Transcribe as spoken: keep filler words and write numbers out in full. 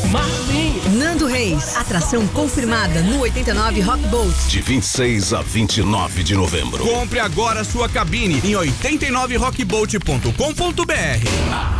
Marlin. Nando Reis, atração confirmada no oitenta e nove Rock Boat. De vinte e seis a vinte e nove de novembro. Compre agora sua cabine em oitenta e nove rock boat ponto com ponto br.